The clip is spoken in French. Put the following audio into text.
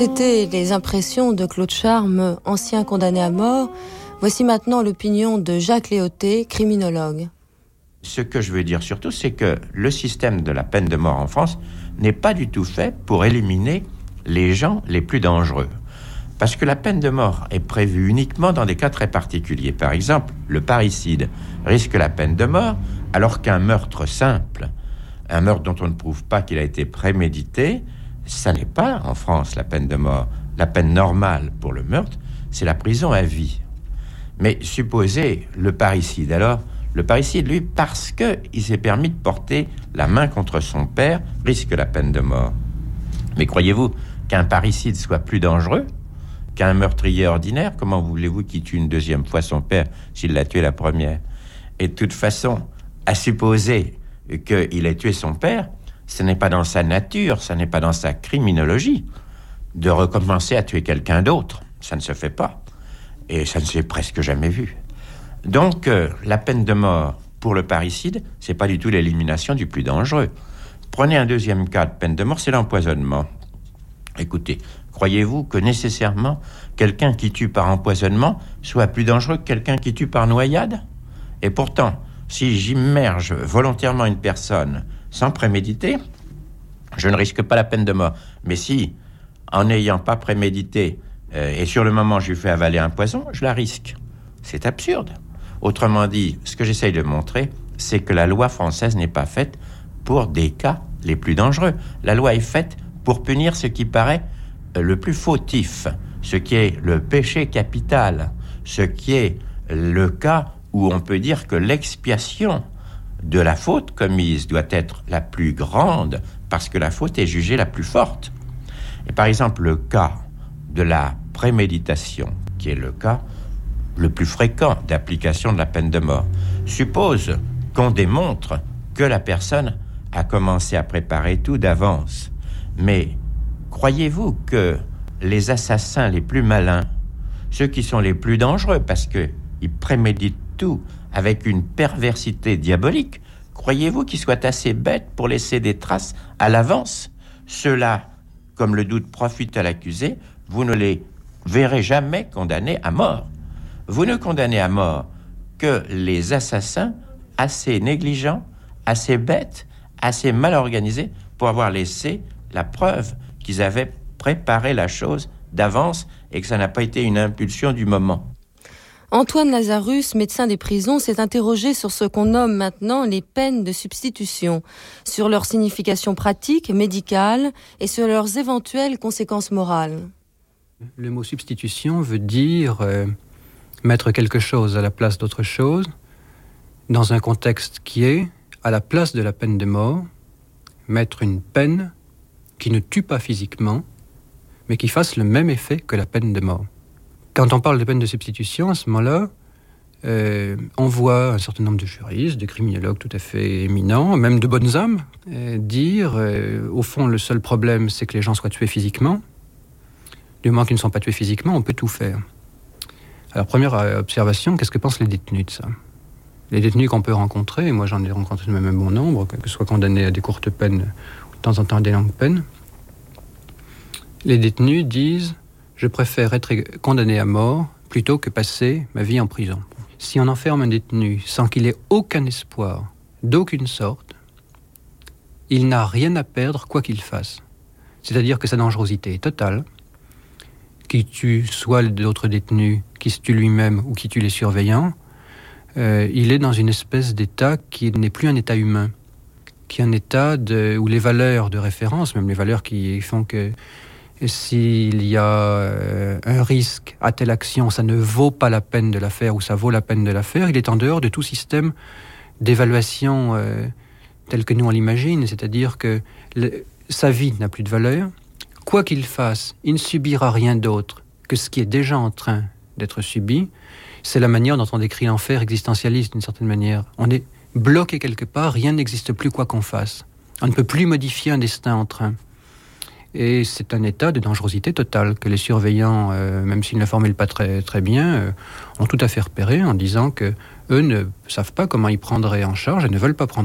C'était les impressions de Claude Charme, ancien condamné à mort. Voici maintenant l'opinion de Jacques Léoté, criminologue. Ce que je veux dire surtout, c'est que le système de la peine de mort en France n'est pas du tout fait pour éliminer les gens les plus dangereux. Parce que la peine de mort est prévue uniquement dans des cas très particuliers. Par exemple, le parricide risque la peine de mort, alors qu'un meurtre simple, un meurtre dont on ne prouve pas qu'il a été prémédité, ça n'est pas en France la peine de mort. La peine normale pour le meurtre, c'est la prison à vie. Mais supposez le parricide. Alors, le parricide, lui, parce qu'il s'est permis de porter la main contre son père, risque la peine de mort. Mais croyez-vous qu'un parricide soit plus dangereux qu'un meurtrier ordinaire? Comment voulez-vous qu'il tue une deuxième fois son père s'il l'a tué la première? Et de toute façon, à supposer qu'il ait tué son père, ce n'est pas dans sa nature, ce n'est pas dans sa criminologie de recommencer à tuer quelqu'un d'autre. Ça ne se fait pas. Et ça ne s'est presque jamais vu. Donc, la peine de mort pour le parricide, c'est pas du tout l'élimination du plus dangereux. Prenez un deuxième cas de peine de mort, c'est l'empoisonnement. Écoutez, croyez-vous que nécessairement quelqu'un qui tue par empoisonnement soit plus dangereux que quelqu'un qui tue par noyade? Et pourtant, si j'immerge volontairement une personne sans préméditer, je ne risque pas la peine de mort. Mais si, en n'ayant pas prémédité, et sur le moment je lui fais avaler un poison, je la risque. C'est absurde. Autrement dit, ce que j'essaye de montrer, c'est que la loi française n'est pas faite pour des cas les plus dangereux. La loi est faite pour punir ce qui paraît le plus fautif, ce qui est le péché capital, ce qui est le cas où on peut dire que l'expiation de la faute commise doit être la plus grande parce que la faute est jugée la plus forte. Et par exemple, le cas de la préméditation, qui est le cas le plus fréquent d'application de la peine de mort, suppose qu'on démontre que la personne a commencé à préparer tout d'avance. Mais croyez-vous que les assassins les plus malins, ceux qui sont les plus dangereux parce qu'ils préméditent tout avec une perversité diabolique, croyez-vous qu'ils soient assez bêtes pour laisser des traces à l'avance? Ceux-là, comme le doute profite à l'accusé, vous ne les verrez jamais condamnés à mort. Vous ne condamnez à mort que les assassins assez négligents, assez bêtes, assez mal organisés pour avoir laissé la preuve qu'ils avaient préparé la chose d'avance et que ça n'a pas été une impulsion du moment. Antoine Lazarus, médecin des prisons, s'est interrogé sur ce qu'on nomme maintenant les peines de substitution, sur leur signification pratique, médicale et sur leurs éventuelles conséquences morales. Le mot substitution veut dire mettre quelque chose à la place d'autre chose, dans un contexte qui est, à la place de la peine de mort, mettre une peine qui ne tue pas physiquement, mais qui fasse le même effet que la peine de mort. Quand on parle de peine de substitution, à ce moment-là, on voit un certain nombre de juristes, de criminologues tout à fait éminents, même de bonnes âmes, dire, au fond, le seul problème, c'est que les gens soient tués physiquement. Du moment qu'ils ne sont pas tués physiquement, on peut tout faire. Alors, première observation, qu'est-ce que pensent les détenus de ça? Les détenus qu'on peut rencontrer, et moi j'en ai rencontré même un bon nombre, que ce soit condamnés à des courtes peines, ou de temps en temps à des longues peines, les détenus disent « Je préfère être condamné à mort plutôt que passer ma vie en prison ». Si on enferme un détenu sans qu'il ait aucun espoir, d'aucune sorte, il n'a rien à perdre quoi qu'il fasse. C'est-à-dire que sa dangerosité est totale, qu'il tue soit d'autres détenus, qui se tue lui-même ou qui tue les surveillants, il est dans une espèce d'état qui n'est plus un état humain, qui est un état où les valeurs de référence, même les valeurs qui font que s'il y a un risque à telle action, ça ne vaut pas la peine de la faire ou ça vaut la peine de la faire, il est en dehors de tout système d'évaluation tel que nous on l'imagine, c'est-à-dire que sa vie n'a plus de valeur. Quoi qu'il fasse, il ne subira rien d'autre que ce qui est déjà en train d'être subi. C'est la manière dont on décrit l'enfer existentialiste, d'une certaine manière. On est bloqué quelque part, rien n'existe plus quoi qu'on fasse. On ne peut plus modifier un destin en train. Et c'est un état de dangerosité totale que les surveillants, même s'ils ne formulent pas très, très bien, ont tout à fait repéré en disant qu'eux ne savent pas comment ils prendraient en charge et ne veulent pas prendre